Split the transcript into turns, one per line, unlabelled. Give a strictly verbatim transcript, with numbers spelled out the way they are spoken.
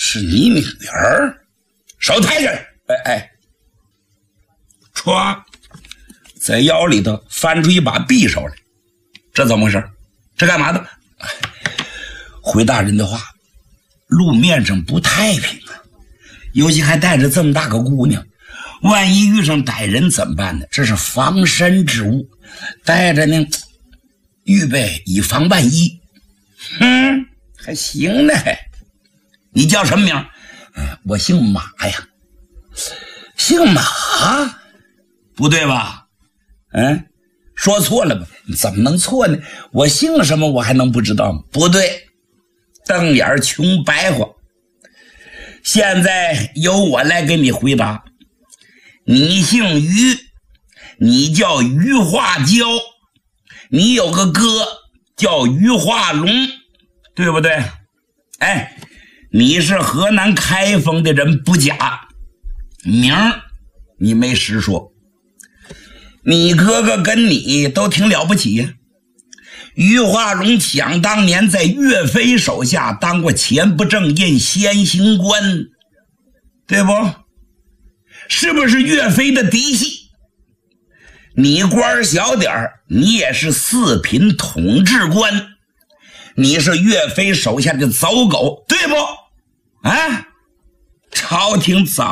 是你女儿？手抬着，哎哎，歘，在腰里头翻出一把匕首来，这怎么回事？这干嘛的？回大人的话，路面上不太平啊，尤其还带着这么大个姑娘，万一遇上歹人怎么办呢？这是防身之物，带着呢，预备以防万一。嗯，还行呢。你叫什么名？嗯，我姓马呀。姓马？不对吧？嗯，说错了吧？怎么能错呢？我姓什么我还能不知道吗？不对，瞪眼穷白话。现在由我来给你回答。你姓于，你叫于化娇，你有个哥叫于化龙，对不对？哎，你是河南开封的人不假，名儿你没实说。你哥哥跟你都挺了不起呀。于化龙想当年在岳飞手下当过前不正印先行官，对不？是不是岳飞的嫡系？你官小点儿，你也是四品统治官，你是岳飞手下的走狗，对不？啊，朝廷早